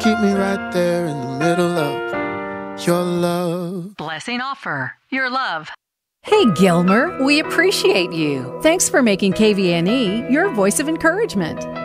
keep me right there in the middle of your love. Blessing offer. Your love. Hey, Gilmer, we appreciate you. Thanks for making KVNE your voice of encouragement.